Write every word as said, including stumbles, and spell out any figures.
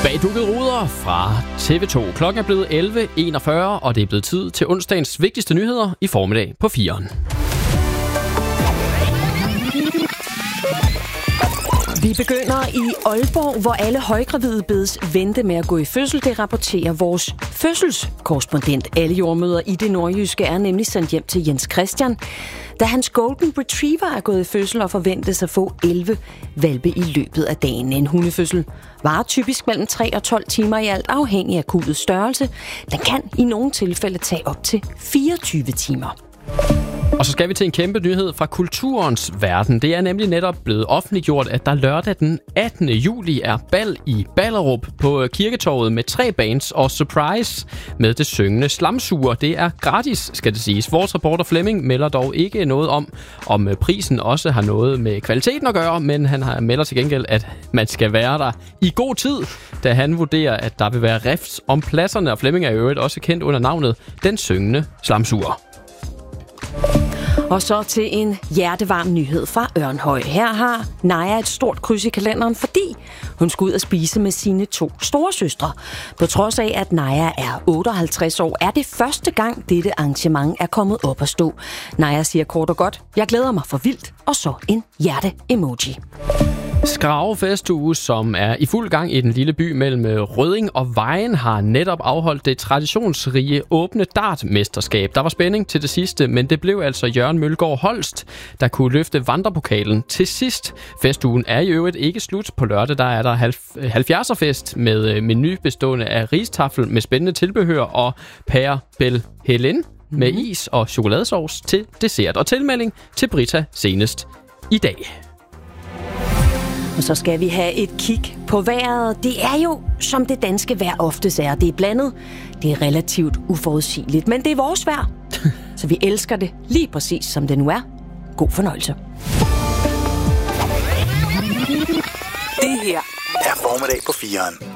Bagdukkede ruder fra T V to. Klokken er blevet elleve enogfyrre, og det er blevet tid til onsdagens vigtigste nyheder i formiddag på firen. Vi begynder i Aalborg, hvor alle højgravide bedes vente med at gå i fødsel. Det rapporterer vores fødselskorrespondent. Alle jordmøder i det nordjyske er nemlig sendt hjem til Jens Christian, da hans Golden Retriever er gået i fødsel og forventes at få elleve hvalpe i løbet af dagen. En hundefødsel varer typisk mellem tre og tolv timer i alt, afhængig af kuldets størrelse. Den kan i nogle tilfælde tage op til fireogtyve timer. Og så skal vi til en kæmpe nyhed fra kulturens verden. Det er nemlig netop blevet offentliggjort, at der lørdag den attende juli er bal i Ballerup på Kirketorvet med tre bands og surprise med det syngende Slamsuger. Det er gratis, skal det siges. Vores reporter Flemming melder dog ikke noget om, om prisen også har noget med kvaliteten at gøre, men han har melder til gengæld, at man skal være der i god tid, da han vurderer, at der vil være rifts om pladserne, og Flemming er i øvrigt også kendt under navnet Den Syngende Slamsuger. Og så til en hjertevarm nyhed fra Ørnhøj. Her har Naja et stort kryds i kalenderen, fordi hun skal ud og spise med sine to storesøstre. På trods af, at Naja er otteoghalvtreds år, er det første gang, dette arrangement er kommet op at stå. Naja siger kort og godt, jeg glæder mig for vildt, og så en hjerte-emoji. Skrave Festuge, som er i fuld gang i den lille by mellem Rødding og Vejen, har netop afholdt det traditionsrige åbne dartmesterskab. Der var spænding til det sidste, men det blev altså Jørgen Mølgaard Holst, der kunne løfte vandrepokalen til sidst. Festugen er i øvrigt ikke slut. På lørdag der er der halvfjerdserfest med menu bestående af ristaffel med spændende tilbehør og pære bel helen med is og chokoladesauce til dessert. Og tilmelding til Brita senest i dag. Og så skal vi have et kig på vejret. Det er jo, som det danske vejr oftest er. Det er blandet. Det er relativt uforudsigeligt, men det er vores vejr. Så vi elsker det lige præcis, som det nu er. God fornøjelse. Det her er formiddag på firen.